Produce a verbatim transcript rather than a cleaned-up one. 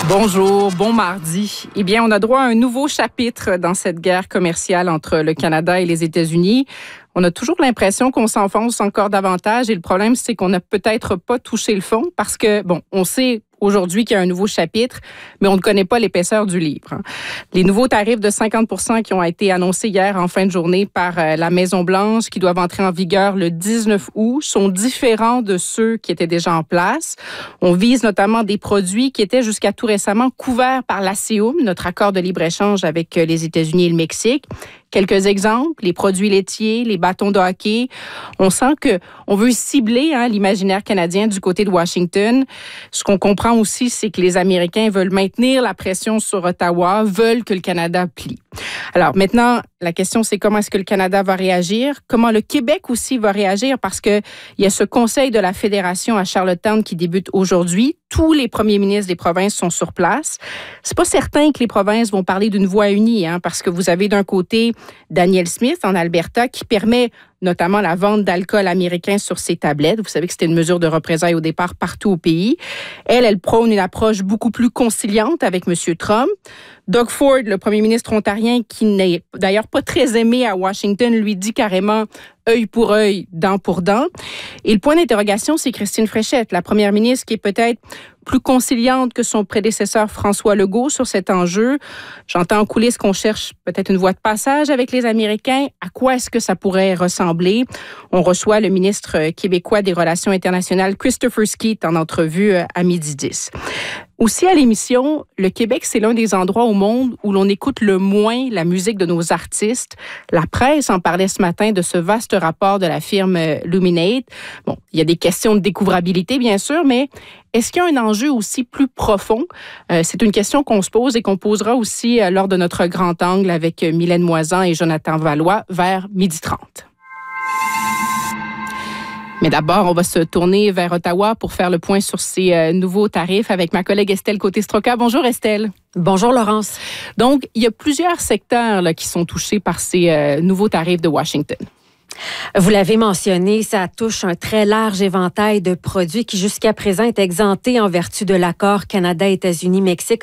Bonjour, bon mardi. Eh bien, on a droit à un nouveau chapitre dans cette guerre commerciale entre le Canada et les États-Unis. On a toujours l'impression qu'on s'enfonce encore davantage et le problème, c'est qu'on n'a peut-être pas touché le fond parce que, bon, on sait aujourd'hui qu'il y a un nouveau chapitre, mais on ne connaît pas l'épaisseur du livre. Les nouveaux tarifs de cinquante pour cent qui ont été annoncés hier en fin de journée par la Maison-Blanche, qui doivent entrer en vigueur le dix-neuf août, sont différents de ceux qui étaient déjà en place. On vise notamment des produits qui étaient jusqu'à tout récemment couverts par l'A C E U M, notre accord de libre-échange avec les États-Unis et le Mexique. Quelques exemples, les produits laitiers, les bâtons de hockey. On sent que on veut cibler hein, l'imaginaire canadien du côté de Washington. Ce qu'on comprend aussi, c'est que les Américains veulent maintenir la pression sur Ottawa, veulent que le Canada plie. Alors maintenant, la question, c'est comment est-ce que le Canada va réagir? Comment le Québec aussi va réagir? Parce que il y a ce conseil de la Fédération à Charlottetown qui débute aujourd'hui. Tous les premiers ministres des provinces sont sur place. C'est pas certain que les provinces vont parler d'une voix unie, hein, parce que vous avez d'un côté Danielle Smith en Alberta qui permet notamment la vente d'alcool américain sur ses tablettes. Vous savez que c'était une mesure de représailles au départ partout au pays. Elle, elle prône une approche beaucoup plus conciliante avec M. Trump. Doug Ford, le premier ministre ontarien, qui n'est d'ailleurs pas très aimé à Washington, lui dit carrément œil pour œil, dent pour dent. Et le point d'interrogation, c'est Christine Fréchette, la première ministre qui est peut-être plus conciliante que son prédécesseur François Legault sur cet enjeu. J'entends en coulisses qu'on cherche peut-être une voie de passage avec les Américains. À quoi est-ce que ça pourrait ressembler? On reçoit le ministre québécois des Relations internationales, Christopher Skeet, en entrevue à midi dix. Aussi à l'émission, le Québec, c'est l'un des endroits au monde où l'on écoute le moins la musique de nos artistes. La presse en parlait ce matin de ce vaste rapport de la firme Luminate. Bon, il y a des questions de découvrabilité, bien sûr, mais est-ce qu'il y a un enjeu aussi plus profond? Euh, c'est une question qu'on se pose et qu'on posera aussi euh, lors de notre grand angle avec Mylène Moisan et Jonathan Valois vers midi trente. Mais d'abord, on va se tourner vers Ottawa pour faire le point sur ces euh, nouveaux tarifs avec ma collègue Estelle Côté-Stroka. Bonjour Estelle. Bonjour Laurence. Donc, il y a plusieurs secteurs là, qui sont touchés par ces euh, nouveaux tarifs de Washington. Vous l'avez mentionné, ça touche un très large éventail de produits qui jusqu'à présent est exempté en vertu de l'accord Canada-États-Unis-Mexique